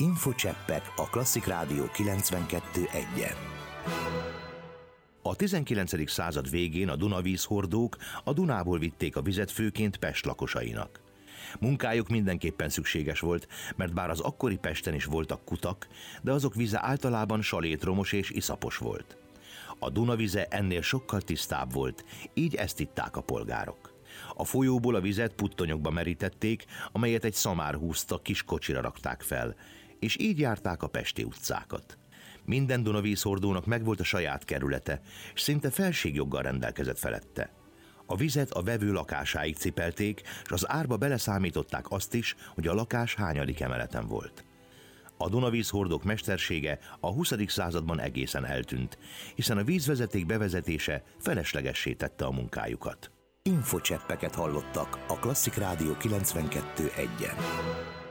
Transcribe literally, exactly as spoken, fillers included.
Infocseppek a Klasszik Rádió kilencvenkettő egyen. A tizenkilencedik század végén a Dunavízhordók a Dunából vitték a vizet főként Pest lakosainak. Munkájuk mindenképpen szükséges volt, mert bár az akkori Pesten is voltak kutak, de azok vize általában salétromos és iszapos volt. A Duna vize ennél sokkal tisztább volt, így ezt itták a polgárok. A folyóból a vizet puttonyokba merítették, amelyet egy szamár húzta, kis kocsira rakták fel, és így járták a pesti utcákat. Minden Dunavízhordónak megvolt a saját kerülete, és szinte felségjoggal rendelkezett felette. A vizet a vevő lakásáig cipelték, és az árba beleszámították azt is, hogy a lakás hányadik emeleten volt. A Dunavízhordók mestersége a huszadik században egészen eltűnt, hiszen a vízvezeték bevezetése feleslegessé tette a munkájukat. Infocseppeket hallottak a Klasszik Rádió kilencvenkettő egyen.